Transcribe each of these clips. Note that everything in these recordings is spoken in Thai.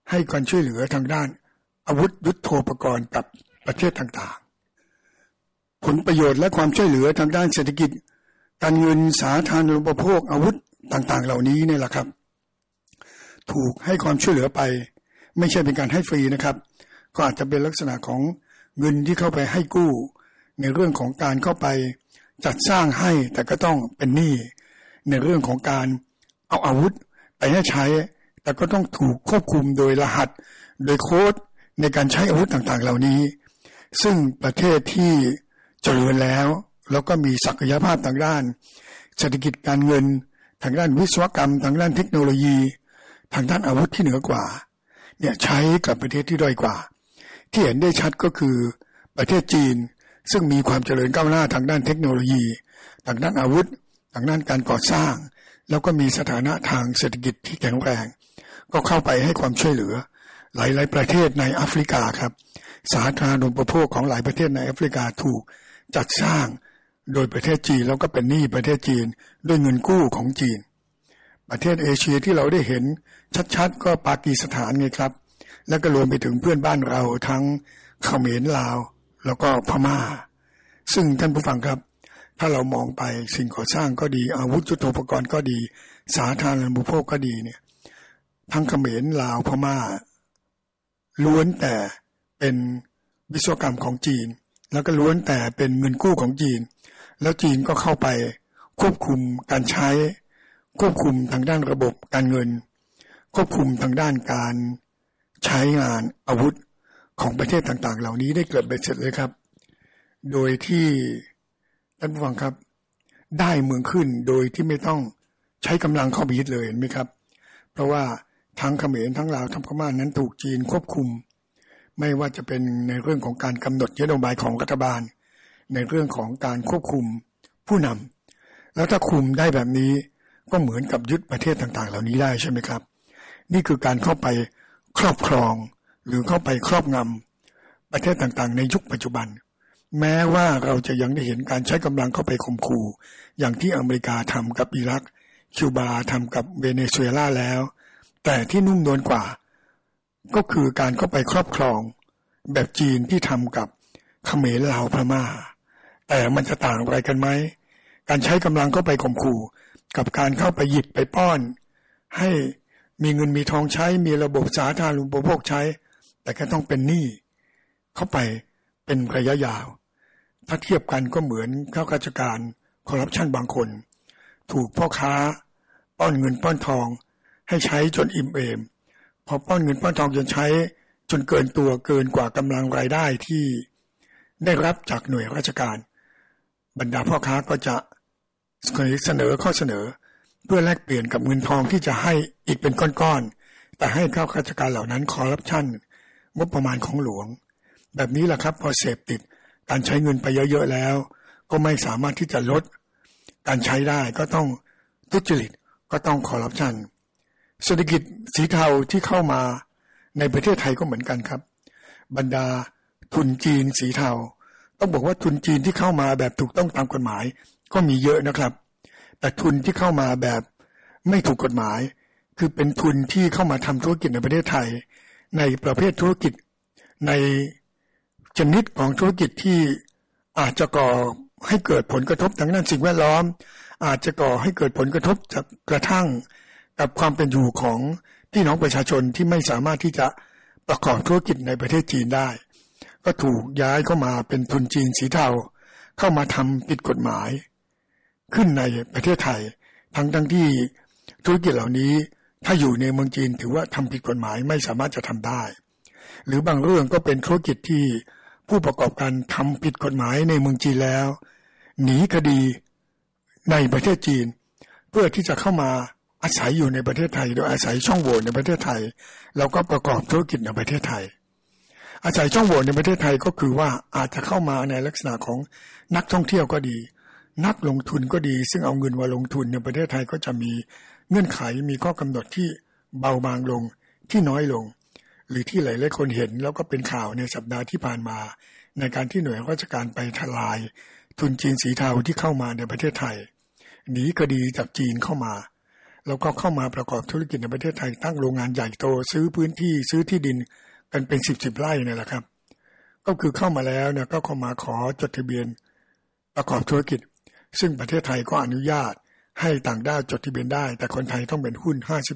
ให้การช่วยเหลือทางด้านอาวุธยุทโธปกรณ์กับประเทศต่างๆผลประโยชน์และความช่วยเหลือทางด้านเศรษฐกิจการเงินสาธารณูปโภคอาวุธต่างๆเหล่านี้เนี่ยแหละครับถูกให้ความช่วยเหลือไปไม่ใช่เป็นการให้ฟรีนะครับก็อาจจะเป็นลักษณะของเงินที่เข้าไปให้กู้ในเรื่องของการเข้าไปจัดสร้างให้แต่ก็ต้องเป็นหนี้ในเรื่องของการเอาอาวุธไปให้ใช้แต่ก็ต้องถูกควบคุมโดยรหัสโดยโค้ดในการใช้อาวุธต่างๆเหล่านี้ซึ่งประเทศที่เจริญแล้วก็มีศักยภาพทางด้านเศรษฐกิจการเงินทางด้านวิศวกรรมทางด้านเทคโนโลยีทางด้านอาวุธที่เหนือกว่าเนี่ยใช้กับประเทศที่ด้อยกว่าที่เห็นได้ชัดก็คือประเทศจีนซึ่งมีความเจริญก้าวหน้าทางด้านเทคโนโลยีทางด้านอาวุธทางด้านการก่อสร้างแล้วก็มีสถานะทางเศรษฐกิจที่แข็งแรงก็เข้าไปให้ความช่วยเหลือหลายๆประเทศในแอฟริกาครับสาธารณูปโภคของหลายประเทศในแอฟริกาถูกจัดสร้างโดยประเทศจีนแล้วก็เป็นหนี้ประเทศจีนด้วยเงินกู้ของจีนประเทศเอเชียที่เราได้เห็นชัดๆก็ปากีสถานไงครับแล้วก็รวมไปถึงเพื่อนบ้านเราทั้งเขมรลาวแล้วก็พม่าซึ่งท่านผู้ฟังครับถ้าเรามองไปสิ่งก่อสร้างก็ดีอาวุธยุทโธปกรณ์ก็ดีสาธารณูปโภคก็ดีเนี่ยทั้งเขมรลาวพม่าล้วนแต่เป็นวิศวกรรมของจีนแล้วก็ล้วนแต่เป็นเงินกู้ของจีนแล้วจีนก็เข้าไปควบคุมการใช้ควบคุมทางด้านระบบการเงินควบคุมทางด้านการใช้งานอาวุธของประเทศต่างๆเหล่านี้ได้เกิดเบ็ดเสร็จเลยครับโดยที่ท่านผู้ฟังครับได้เมืองขึ้นโดยที่ไม่ต้องใช้กำลังเข้าไปยึดเลยเห็นไหมครับเพราะว่าทั้งเขมรทั้งลาวทั้งพม่านั้นถูกจีนควบคุมไม่ว่าจะเป็นในเรื่องของการกำหนดนโยบายของรัฐบาลในเรื่องของการควบคุมผู้นำแล้วถ้าคุมได้แบบนี้ก็เหมือนกับยึดประเทศต่างๆเหล่านี้ได้ใช่ไหมครับนี่คือการเข้าไปครอบครองหรือเข้าไปครอบงำประเทศต่างๆในยุคปัจจุบันแม้ว่าเราจะยังได้เห็นการใช้กำลังเข้าไปข่มขู่อย่างที่อเมริกาทำกับอิรักคิวบาทำกับเวเนซุเอลาแล้วแต่ที่นุ่มนวลกว่าก็คือการเข้าไปครอบครองแบบจีนที่ทำกับเขมรลาวพม่าแต่มันจะต่างอะไรกันไหมการใช้กำลังเข้าไปข่มขู่กับการเข้าไปหยิบไปป้อนให้มีเงินมีทองใช้มีระบบสาธารณูปโภคใช้แต่ก็ต้องเป็นหนี้เข้าไปเป็นระยะยาวถ้าเทียบกันก็เหมือนข้าราชการคอร์รัปชันบางคนถูกพ่อค้าป้อนเงินป้อนทองให้ใช้จนอิ่มเอมพอป้อนเงินป้อนทองจนใช้จนเกินตัวเกินกว่ากำลังรายได้ที่ได้รับจากหน่วยราชการบรรดาพ่อค้าก็จะเสนอข้อเสนอเพื่อแลกเปลี่ยนกับเงินทองที่จะให้อีกเป็นก้อนๆแต่ให้ข้าราชการเหล่านั้นคอร์รัปชันงบประมาณของหลวงแบบนี้แหละครับพอเสพติดการใช้เงินไปเยอะๆแล้วก็ไม่สามารถที่จะลดการใช้ได้ก็ต้องทุจริตก็ต้องคอร์รัปชันเศรษฐกิจสีเทาที่เข้ามาในประเทศไทยก็เหมือนกันครับบรรดาทุนจีนสีเทาต้องบอกว่าทุนจีนที่เข้ามาแบบถูกต้องตามกฎหมายก็มีเยอะนะครับแต่ทุนที่เข้ามาแบบไม่ถูกกฎหมายคือเป็นทุนที่เข้ามาทำธุรกิจในประเทศไทยในประเภทธุรกิจในชนิดของธุรกิจที่อาจจะก่อให้เกิดผลกระทบทางด้านสิ่งแวดล้อมอาจจะก่อให้เกิดผลกระทบจากกระทั่งกับความเป็นอยู่ของพี่น้องประชาชนที่ไม่สามารถที่จะประกอบธุรกิจในประเทศจีนได้ก็ถูกย้ายเข้ามาเป็นทุนจีนสีเทาเข้ามาทำผิดกฎหมายขึ้นในประเทศไทยทั้งที่ธุรกิจเหล่านี้ถ้าอยู่ในเมืองจีนถือว่าทำผิดกฎหมายไม่สามารถจะทำได้หรือบางเรื่องก็เป็นธุรกิจที่ผู้ประกอบการทำผิดกฎหมายในเมืองจีนแล้วหนีคดีในประเทศจีนเพื่อที่จะเข้ามาอาศัยอยู่ในประเทศไทยโดยอาศัยช่องโหว่ในประเทศไทยแล้วก็ประกอบธุรกิจในประเทศไทยอาศัยช่องโหว่ในประเทศไทยก็คือว่าอาจจะเข้ามาในลักษณะของนักท่องเที่ยวก็ดีนักลงทุนก็ดีซึ่งเอาเงินมาลงทุนในประเทศไทยก็จะมีเงื่อนไขมีข้อกำหนดที่เบาบางลงที่น้อยลงหรือที่หลายๆคนเห็นแล้วก็เป็นข่าวในสัปดาห์ที่ผ่านมาในการที่หน่วยราชการไปทลายทุนจีนสีเทาที่เข้ามาในประเทศไทยหนีคดีจากจีนเข้ามาแล้วก็เข้ามาประกอบธุรกิจในประเทศไทยตั้งโรงงานใหญ่โตซื้อพื้นที่ซื้อที่ดินกันเป็น10ไร่เนี่ยแหละครับก็คือเข้ามาแล้วเนี่ยก็เข้ามาขอจดทะเบียนประกอบธุรกิจซึ่งประเทศไทยก็อนุญาตให้ต่างด้าวจดทะเบียนได้แต่คนไทยต้องเป็นหุ้น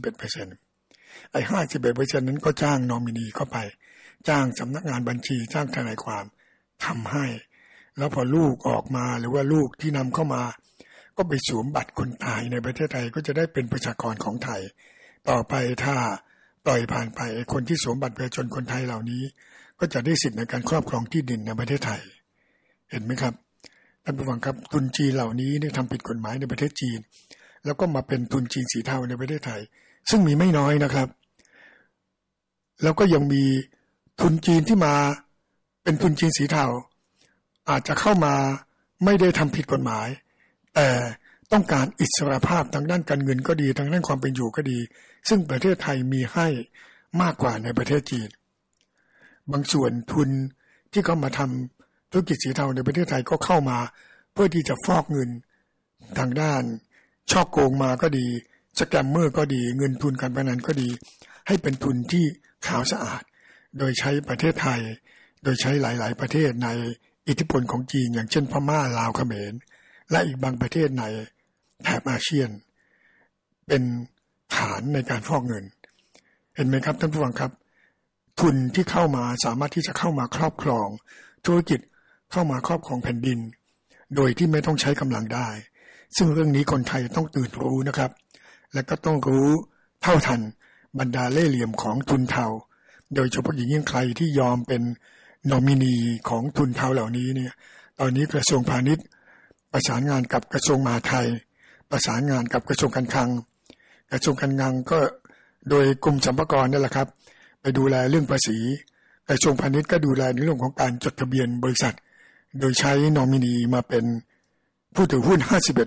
51% ไอ้ 51% นั้นก็จ้างนอมินีเข้าไปจ้างสำนักงานบัญชีจ้างทนายความทำให้แล้วพอลูกออกมาหรือว่าลูกที่นำเข้ามาก็ไปสวมบัตรคนตายในประเทศไทยก็จะได้เป็นประชากรของไทยต่อไปถ้าปล่อยผ่านไปคนที่สวมบัตรประชาชนคนไทยเหล่านี้ก็จะได้สิทธิ์ในการครอบครองที่ดินในประเทศไทยเห็นไหมครับท่านผู้ฟังครับทุนจีนเหล่านี้เนี่ยทำผิดกฎหมายในประเทศจีนแล้วก็มาเป็นทุนจีนสีเทาในประเทศไทยซึ่งมีไม่น้อยนะครับแล้วก็ยังมีทุนจีนที่มาเป็นทุนจีนสีเทาอาจจะเข้ามาไม่ได้ทำผิดกฎหมายแต่ต้องการอิสรภาพทางด้านการเงินก็ดีทางด้านความเป็นอยู่ก็ดีซึ่งประเทศไทยมีให้มากกว่าในประเทศจีนบางส่วนทุนที่เข้ามาทำธุรกิจสีเทาในประเทศไทยก็เข้ามาเพื่อที่จะฟอกเงินทางด้านฉ้อโกงมาก็ดีสแกมเมอร์ก็ดีเงินทุนการพนันก็ดีให้เป็นทุนที่ขาวสะอาดโดยใช้ประเทศไทยโดยใช้หลายๆประเทศในอิทธิพลของจีนอย่างเช่นพม่าลาวเขมรและอีกบางประเทศในแถบอาเซียนเป็นฐานในการฟอกเงินเห็นไหมครับท่านผู้ฟังครับทุนที่เข้ามาสามารถที่จะเข้ามาครอบครองธุรกิจเข้ามาครอบครองแผ่นดินโดยที่ไม่ต้องใช้กำลังได้ซึ่งเรื่องนี้คนไทยต้องตื่นรู้นะครับและก็ต้องรู้เท่าทันบรรดาเล่ห์เหลี่ยมของทุนเทาโดยเฉพาะอย่างยิ่งใครที่ยอมเป็นนอมินีของทุนเทาเหล่านี้เนี่ยตอนนี้กระทรวงพาณิชย์ประสานงานกับกระทรวงมหาดไทยประสานงานกับกระทรวงการคลังกระทรวงการคลังก็โดยกรมสรรพากรนั่นแหละครับไปดูแลเรื่องภาษีกระทรวงพาณิชย์ก็ดูแลในเรื่องของการจดทะเบียนบริษัทโดยใช้นอมินีมาเป็นผู้ถือหุ้น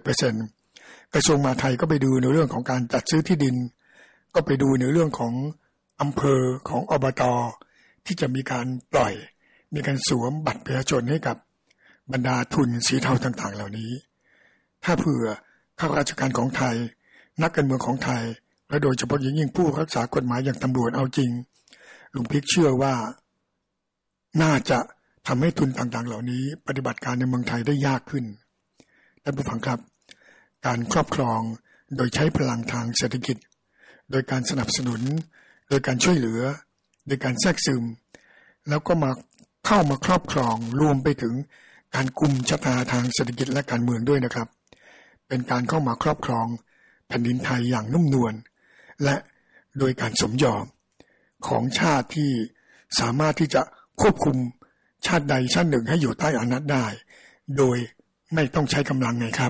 51% กระทรวงมหาดไทยก็ไปดูในเรื่องของการจัดซื้อที่ดินก็ไปดูในเรื่องของอำเภอของอบต.ที่จะมีการปล่อยมีการสวมบัตรประชาชนให้กับบรรดาทุนสีเทาต่างๆเหล่านี้ถ้าเผื่อข้าราชการของไทยนักการเมืองของไทยและโดยเฉพาะยิ่งผู้รักษากฎหมายอย่างตำรวจเอาจริงลุงพิกเชื่อว่าน่าจะทำให้ทุนต่างๆเหล่านี้ปฏิบัติการในเมืองไทยได้ยากขึ้นท่านผู้ฟังครับการครอบครองโดยใช้พลังทางเศรษฐกิจโดยการสนับสนุนโดยการช่วยเหลือโดยการแทรกซึมแล้วก็มาเข้ามาครอบครองรวมไปถึงการกุมชะตาทางเศรษฐกิจและการเมืองด้วยนะครับเป็นการเข้ามาครอบครองแผ่นดินไทยอย่างนุ่มนวลและโดยการสมยอมของชาติที่สามารถที่จะควบคุมชาติใดชาติหนึ่งให้อยู่ใต้อำนาจได้โดยไม่ต้องใช้กำลังไงครับ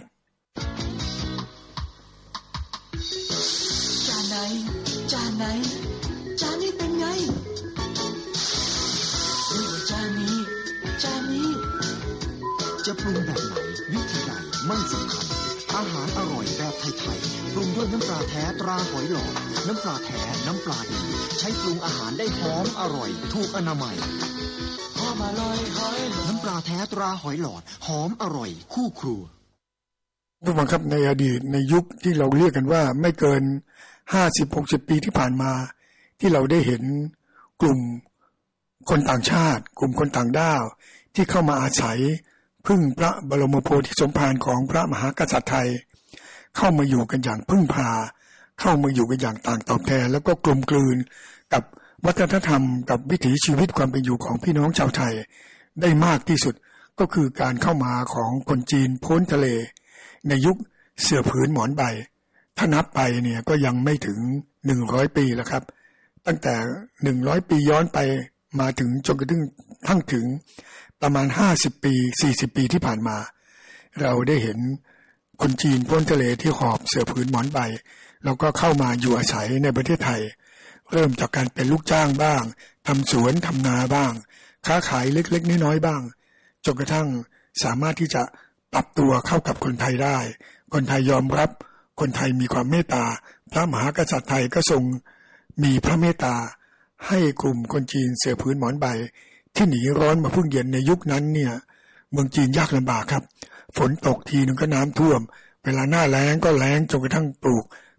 จานไหนเป็นไงจานนี้จะปรุงแบบไหนวิธีใดไม่สำคัญอาหารอร่อยแบบไทยๆปรุงด้วยน้ำปลาแท้ตราหอยหลอดน้ำปลาแท้น้ำปลาดีใช้ปรุงอาหารได้หอมอร่อยถูกอนามัยหอมอร่อยหอยหลอดน้ำปลาแท้ตราหอยหลอดหอมอร่อยคู่ครัวทุกท่านครับในอดีตในยุคที่เราเรียกกันว่าไม่เกิน 50-60 ปีที่ผ่านมาที่เราได้เห็นกลุ่มคนต่างชาติกลุ่มคนต่างด้าวที่เข้ามาอาศัยพึ่งพระบรมโพธิสมภารของพระมหากษัตริย์ไทยเข้ามาอยู่กันอย่างพึ่งพาเข้ามาอยู่กันอย่างต่างตอบแทนแล้วก็กลมกลืนกับวัฒนธรรมกับวิถีชีวิตความเป็นอยู่ของพี่น้องชาวไทยได้มากที่สุดก็คือการเข้ามาของคนจีนพ้นทะเลในยุคเสื่อผืนหมอนใบถ้านับไปเนี่ยก็ยังไม่ถึง100 ปีแล้วครับตั้งแต่100 ปีย้อนไปมาถึงจนกระทั่งถึงประมาณ50 ปี40 ปีที่ผ่านมาเราได้เห็นคนจีนพ้นทะเลที่หอบเสื่อผืนหมอนใบแล้วก็เข้ามาอยู่อาศัยในประเทศไทยเริ่มจากการเป็นลูกจ้างบ้างทำสวนทำนาบ้างค้าขายเล็กๆน้อยๆบ้างจนกระทั่งสามารถที่จะปรับตัวเข้ากับคนไทยได้คนไทยยอมรับคนไทยมีความเมตตาพระมหากษัตริย์ไทยก็ทรงมีพระเมตตาให้กลุ่มคนจีนเสื่อผืนหมอนใบที่หนีร้อนมาพึ่งเย็นในยุคนั้นเนี่ยเมืองจีนยากลำบากครับฝนตกทีนึงก็น้ำท่วมเวลาหน้าแล้งก็แล้งจนกระทั่งปลูก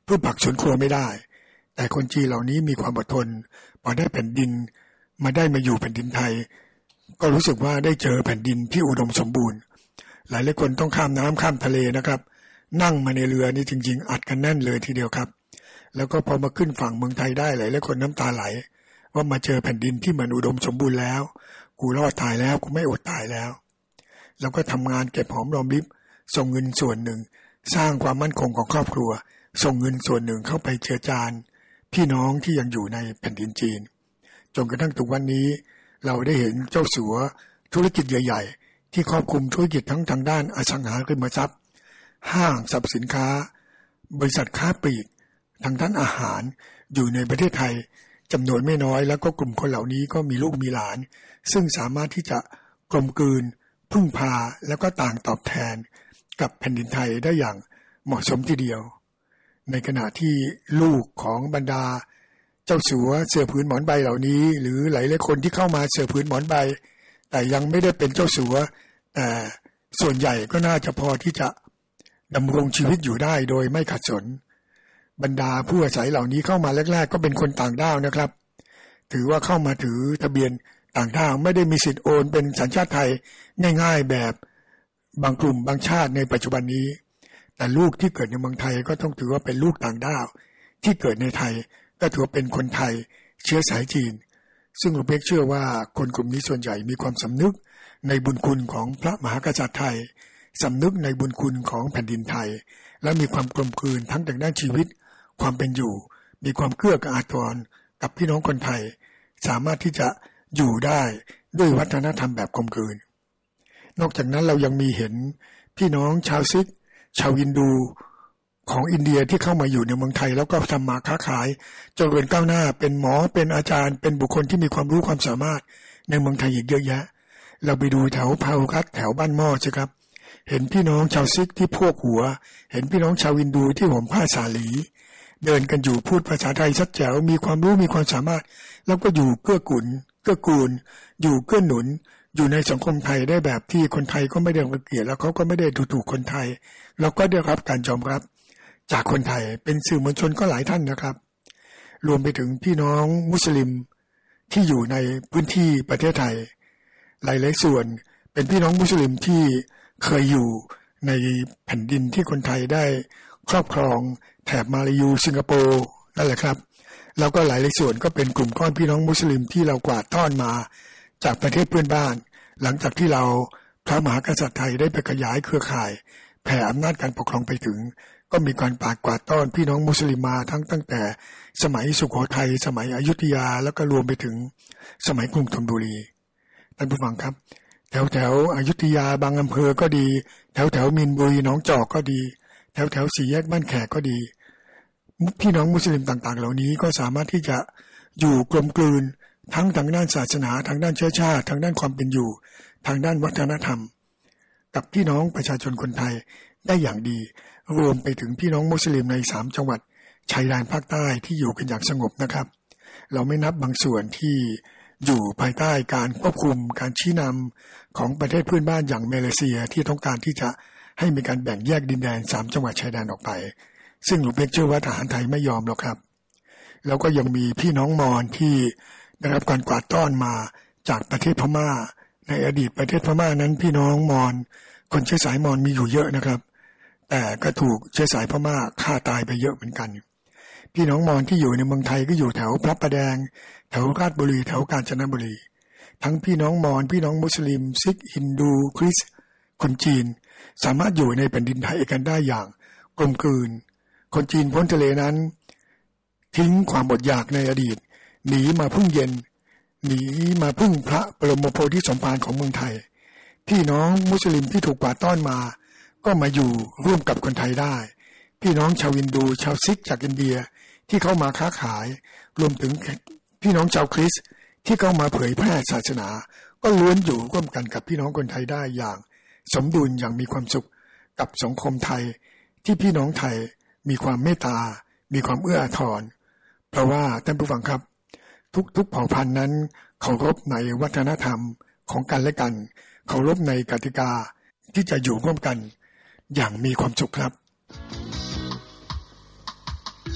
พืชผักสวนครัวไม่ได้แต่คนจีนเหล่านี้มีความอดทนพอได้แผ่นดินมาอยู่แผ่นดินไทยก็รู้สึกว่าได้เจอแผ่นดินที่อุดมสมบูรณ์หลายคนต้องข้ามน้ำข้ามทะเลนะครับนั่งมาในเรือนี่จริงๆอัดกันแน่นเลยทีเดียวครับแล้วก็พอมาขึ้นฝั่งเมืองไทยได้หลายคนน้ำตาไหลว่ามาเจอแผ่นดินที่มันอุดมสมบูรณ์แล้วกูรอดตายแล้วกูไม่อดตายแล้วแล้วก็ทำงานเก็บหอมรอมริบส่งเงินส่วนหนึ่งสร้างความมั่นคงของครอบครัวส่งเงินส่วนหนึ่งเข้าไปเจือจานพี่น้องที่ยังอยู่ในแผ่นดินจีนจนกระทั่งถึงวันนี้เราได้เห็นเจ้าสัวธุรกิจใหญ่ๆที่ครอบคลุมธุรกิจทั้งทางด้านอสังหาริมทรัพย์ห้างสรรพสินค้าบริษัทค้าปลีกทางด้านอาหารอยู่ในประเทศไทยจำนวนไม่น้อยแล้วก็กลุ่มคนเหล่านี้ก็มีลูกมีหลานซึ่งสามารถที่จะกลมกลืนพึ่งพาแล้วก็ต่างตอบแทนกับแผ่นดินไทยได้อย่างเหมาะสมทีเดียวในขณะที่ลูกของบรรดาเจ้าสัวเสือผืนหมอนใบเหล่านี้หรือหลายๆคนที่เข้ามาเสือผืนหมอนใบแต่ยังไม่ได้เป็นเจ้าสัวแต่ส่วนใหญ่ก็น่าจะพอที่จะดำรงชีวิตอยู่ได้โดยไม่ขัดสนบรรดาผู้อาศัยเหล่านี้เข้ามาแรกๆก็เป็นคนต่างด้าวนะครับถือว่าเข้ามาถือทะเบียนต่างด้าวไม่ได้มีสิทธิ์โอนเป็นสัญชาติไทยง่ายๆแบบบางกลุ่มบางชาติในปัจจุบันนี้แต่ลูกที่เกิดในเมืองไทยก็ต้องถือว่าเป็นลูกต่างด้าวที่เกิดในไทยก็ถือเป็นคนไทยเชื้อสายจีนซึ่งหลวงเป๊กเชื่อว่าคนกลุ่มนี้ส่วนใหญ่มีความสำนึกในบุญคุณของพระมหากษัตริย์ไทยสำนึกในบุญคุณของแผ่นดินไทยและมีความกลมกลืนทั้งทางด้านชีวิตความเป็นอยู่มีความเกื้อกูลอาทรกับพี่น้องคนไทยสามารถที่จะอยู่ได้ด้วยวัฒนธรรมแบบกลมกลืนนอกจากนั้นเรายังมีเห็นพี่น้องชาวซิกชาวอินดูของอินเดียที่เข้ามาอยู่ในเมืองไทยแล้วก็ทำมาค้าขายเจริญก้าวหน้าเป็นหมอเป็นอาจารย์เป็นบุคคลที่มีความรู้ความสามารถในเมืองไทยอีกเยอะแยะเราไปดูแถวพาหุรัตแถวบ้านหม้อใช่ครับเห็นพี่น้องชาวซิกที่พวกหัวเห็นพี่น้องชาวอินดูที่ห่มผ้าสาลีเดินกันอยู่พูดภาษาไทยชัดแจ๋วมีความรู้มีความสามารถแล้วก็อยู่เกื้อกูลอยู่เกื้อหนุนอยู่ในสังคมไทยได้แบบที่คนไทยก็ไม่ได้รังเกียจแล้วเขาก็ไม่ได้ดูถูกคนไทยแล้วก็ได้รับการยอมรับจากคนไทยเป็นสื่อมวลชนก็หลายท่านนะครับรวมไปถึงพี่น้องมุสลิมที่อยู่ในพื้นที่ประเทศไทยหลายๆส่วนเป็นพี่น้องมุสลิมที่เคยอยู่ในแผ่นดินที่คนไทยได้ครอบครองแถบมาลายูสิงคโปร์นั่นแหละครับแล้วก็หลายส่วนก็เป็นกลุ่มก้อนพี่น้องมุสลิมที่เรากวาดต้อนมาจากประเทศเพื่อนบ้านหลังจากที่เราพระมหากษัตริย์ไทยได้ไปขยายเครือข่ายแผ่อำนาจการปกครองไปถึงก็มีการปาดกวาดต้อนพี่น้องมุสลิมมาตั้งแต่สมัยสุโขทัยสมัยอยุธยาแล้วก็รวมไปถึงสมัยกรุงธนบุรีท่านผู้ฟังครับแถวอยุธยาบางอำเภอก็ดีแถวมีนบุรีหนองจอกก็ดีแถวสี่แยกบ้านแขกก็ดีพี่น้องมุสลิมต่างๆเหล่านี้ก็สามารถที่จะอยู่กลมกลืนทั้งทางด้านศาสนาทางด้านเชื้อชาติทางด้านความเป็นอยู่ทางด้านวัฒนธรรมกับพี่น้องประชาชนคนไทยได้อย่างดีรวมไปถึงพี่น้องมุสลิมใน3จังหวัดชายแดนภาคใต้ที่อยู่กันอย่างสงบนะครับเราไม่นับบางส่วนที่อยู่ภายใต้การควบคุมการชี้นำของประเทศเพื่อนบ้านอย่างมาเลเซียที่ต้องการที่จะให้มีการแบ่งแยกดินแดน3จังหวัดชายแดนออกไปซึ่งหลวงเป๊กเชื่อว่าทหารไทยไม่ยอมหรอกครับแล้วก็ยังมีพี่น้องมอญที่ได้รับการกวาดต้อนมาจากประเทศพม่าในอดีตประเทศพม่านั้นพี่น้องมอญคนเชื้อสายมอญมีอยู่เยอะนะครับแต่ก็ถูกเชื้อสายพม่าฆ่าตายไปเยอะเหมือนกันพี่น้องมอญที่อยู่ในเมืองไทยก็อยู่แถวพระประแดงแถวราชบุรีแถวกาญจนบุรีทั้งพี่น้องมอญพี่น้องมุสลิมซิกฮินดูคริสต์คนจีนสามารถอยู่ในแผ่นดินไทยกันได้อย่างกลมกลืนคนจีนพ้นทะเลนั้นทิ้งความอดอยากในอดีตหนีมาพึ่งเย็นหนีมาพึ่งพระบรมโพธิสมภารของเมืองไทยพี่น้องมุสลิมที่ถูกกวาดต้อนมาก็มาอยู่ร่วมกับคนไทยได้พี่น้องชาวอินดูชาวซิกจากอินเดียที่เข้ามาค้าขายรวมถึงพี่น้องชาวคริสต์ที่เข้ามาเผยแพร่ศาสนาก็ล้วนอยู่ร่วมกันกับพี่น้องคนไทยได้อย่างสมดุลอย่างมีความสุขกับสังคมไทยที่พี่น้องไทยมีความเมตตามีความเอื้ออาทรเพราะว่าท่านผู้ฟังครับทุกเผ่าพันธุ์นั้นเคารพในวัฒนธรรมของกันและกันเคารพในกติกาที่จะอยู่ร่วมกันอย่างมีความสุขครับ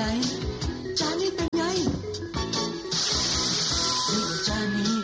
ไหนจานนี้เป็นไงนี่ว่าจานนี้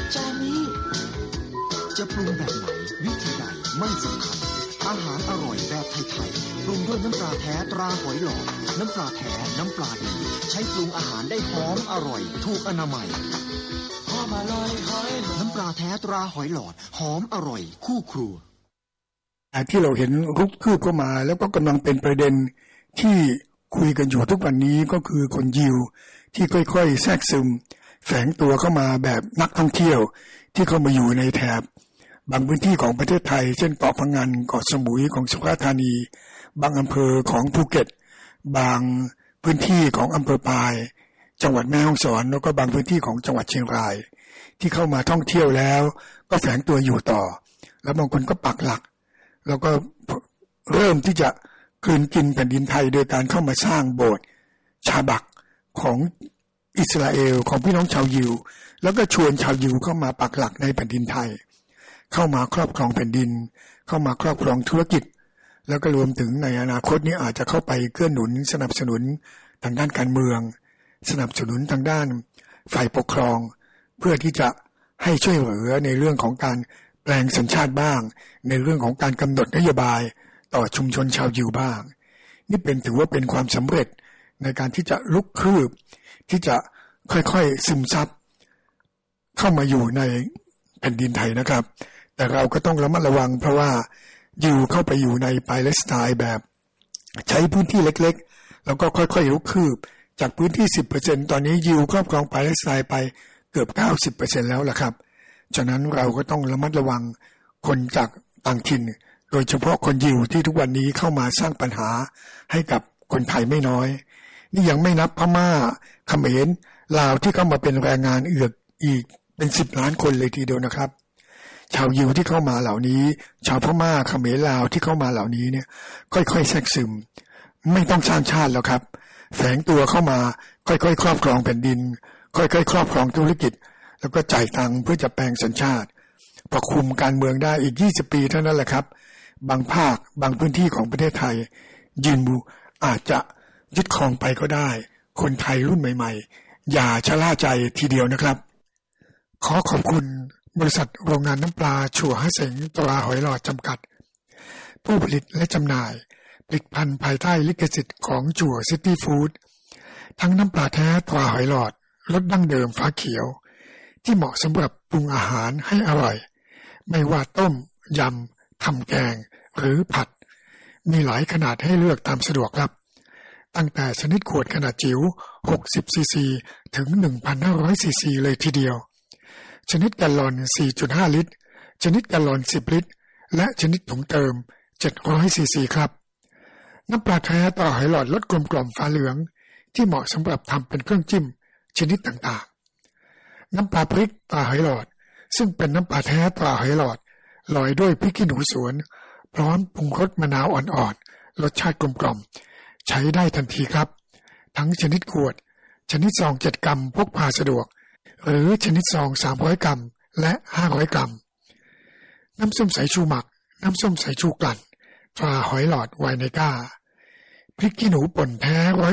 จะปรุงแบบไหนวิธีใดไม่สำคัญอาหารอร่อยแบบไทยๆปรุงด้วยน้ำปลาแท้ตราหอยหลอดน้ำปลาแท้น้ำปลาดีใช้ปรุงอาหารได้หอมอร่อยถูกอนามัยหอมอร่อยหอยหลอดน้ำปลาแท้ตราหอยหลอดหอมอร่อยคู่ครัวที่เราเห็นรุกคืบเข้ามาแล้วก็กำลังเป็นประเด็นที่คุยกันอยู่ทุกวันนี้ก็คือคนยิวที่ค่อยๆแทรกซึมแฝงตัวเข้ามาแบบนักท่องเที่ยวที่เข้ามาอยู่ในแถบบางพื้นที่ของประเทศไทยเช่นเกาะพะงันเกาะสมุยของสุราษฎร์ธานีบางอำเภอของภูเก็ตบางพื้นที่ของอำเภอปายจังหวัดแม่ฮ่องสอนแล้วก็บางพื้นที่ของจังหวัดเชียงรายที่เข้ามาท่องเที่ยวแล้วก็แฝงตัวอยู่ต่อแล้วบางคนก็ปักหลักแล้วก็เริ่มที่จะกลืนกินแผ่นดินไทยโดยการเข้ามาสร้างโบสถ์ชาบักของอิสราเอลของพี่น้องชาวยิวแล้วก็ชวนชาวยิวเข้ามาปักหลักในแผ่นดินไทยเข้ามาครอบครองแผ่นดินเข้ามาครอบครองธุรกิจแล้วก็รวมถึงในอนาคตนี้อาจจะเข้าไปเกื้อหนุนสนับสนุนทางด้านการเมืองสนับสนุนทางด้านฝ่ายปกครองเพื่อที่จะให้ช่วยเหลือในเรื่องของการแปลงสัญชาติบ้างในเรื่องของการกำหนดนโยบายต่อชุมชนชาวยิวบ้างนี่ถือว่าเป็นความสำเร็จในการที่จะลุกคืบที่จะค่อยๆซึมซับเข้ามาอยู่ในแผ่นดินไทยนะครับแต่เราก็ต้องระมัดระวังเพราะว่ายิวเข้าไปอยู่ในปาเลสไตน์แบบใช้พื้นที่เล็กๆแล้วก็ค่อยๆลุกคืบจากพื้นที่ 10% ตอนนี้ยิวครอบครองปาเลสไตน์ไปเกือบ 90% แล้วล่ะครับฉะนั้นเราก็ต้องระมัดระวังคนจากต่างถิ่นโดยเฉพาะคนยิวที่ทุกวันนี้เข้ามาสร้างปัญหาให้กับคนไทยไม่น้อยนี่ยังไม่นับพม่าเขมรลาวที่เข้ามาเป็นแรงงานอีกเป็น10 ล้านคนเลยทีเดียวนะครับชาวยิวที่เข้ามาเหล่านี้ชาวพม่าเขมรลาวที่เข้ามาเหล่านี้เนี่ยค่อยๆแทรกซึมไม่ต้องสร้างชาติแล้วครับแฝงตัวเข้ามาค่อยๆครอบครองแผ่นดินค่อยๆครอบครองธุรกิจแล้วก็จ่ายตังค์เพื่อจะแปลงสัญชาติพอคุมการเมืองได้อีก20 ปีเท่านั้นแหละครับบางภาคบางพื้นที่ของประเทศไทยยินบูอาจจะยึดครองไปก็ได้คนไทยรุ่นใหม่ๆอย่าชะล่าใจทีเดียวนะครับขอขอบคุณบริษัทโรงงานน้ำปลาชัวฮะเสงตราหอยหลอดจำกัดผู้ผลิตและจำหน่ายผลิตภัณฑ์ภายใต้ลิขสิทธิ์ของจั่วซิตี้ฟู้ดทั้งน้ำปลาแท้ตราหอยหลอดรสดั้งเดิมฟ้าเขียวที่เหมาะสำหรับปรุงอาหารให้อร่อยไม่ว่าต้มยำทำแกงหรือผัดมีหลายขนาดให้เลือกตามสะดวกครับตั้งแต่ชนิดขวดขนาดจิ๋ว60ซีซีถึง 1,500 ซีซีเลยทีเดียวชนิดแกลลอน 4.5 ลิตรชนิดแกลลอน 10 ลิตรและชนิดถุงเติม700ซีซีครับน้ำปลาแท้ตราหอยหลอดรสกลมกล่อมฟ้าเหลืองที่เหมาะสำหรับทำเป็นเครื่องจิ้มชนิดต่างๆน้ำปลาพริกตราหอยหลอดซึ่งเป็นน้ำปลาแท้ตราหอยหลอดลอยด้วยพริกขี้หนูสวนพร้อมปรุงรสมะนาวอ่อนๆรสชาติกลมกล่อมใช้ได้ทันทีครับทั้งชนิดขวดชนิดซอง7 กรัมพกพาสะดวกหรือชนิดซอง300 กรัมและ500 กรัมน้ำส้มสายชูหมักน้ำส้มสายชูกลั่นตราหอยหลอดไวเนก้าพริกขี้หนูป่นแท้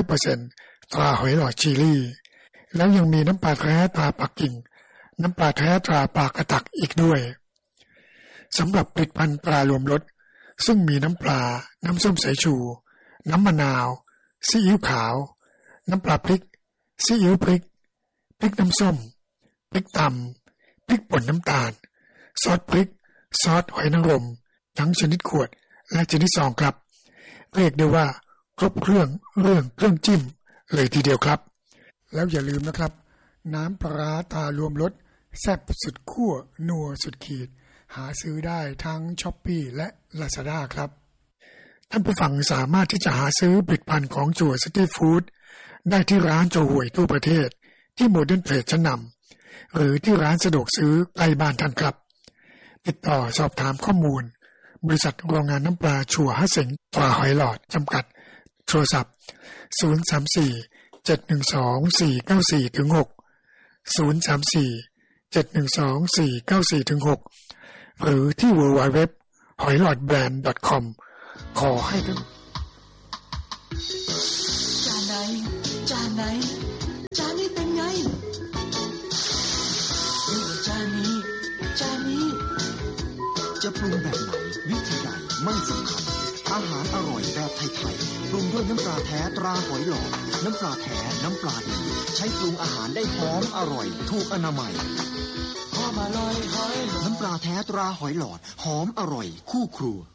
100% ตราหอยหลอดชิลี่แล้วยังมีน้ำปลาแท้ตราปักกิ่งน้ำปลาแท้ตราปลากระตักอีกด้วยสำหรับผลิตภัณฑ์ปลารวมรสซึ่งมีน้ำปลาน้ำส้มสายชูน้ำมะนาวซีอิ๊วขาวน้ำปลาพริกซีอิ๊วพริกพริกน้ำส้มพริกตำพริกป่นน้ำตาลซอสพริกซอสหอยนางรมทั้งชนิดขวดและชนิดซองครับเรียกได้ว่าครบเครื่องจิ้มเลยทีเดียวครับแล้วอย่าลืมนะครับน้ำปลาร้าตารวมรสแซ่บสุดคั่วนัวสุดขีดหาซื้อได้ทั้ง Shopee และ Lazada ครับท่านผู้ฟังสามารถที่จะหาซื้อผลิตภัณฑ์ของจั่วซิตี้ฟู้ดได้ที่ร้านโจห่วยทั่วประเทศที่โมเดิร์นเทรดชั้นนำหรือที่ร้านสะดวกซื้อใกล้บ้านท่านครับติดต่อสอบถามข้อมูลบริษัทโรงงานน้ำปลาชัวฮะเสงตราหอยหลอดจำกัดโทรศัพท์034-712-494-6 034-712-494-6 หรือที่ www.hoilordbrand.com ขอให้ท่านจานไหนจะปรุงแบบไหนวิธีใดไม่สำคัญอาหารอร่อยแบบไทยๆปรุงด้วยน้ำปลาแท้ตราหอยหลอดน้ำปลาแท้น้ำปลาดีใช้ปรุงอาหารได้หอมอร่อยถูกอนามัยหอมอร่อยหอยหลอดน้ำปลาแท้ตราหอยหลอดหอมอร่อยคู่ครัว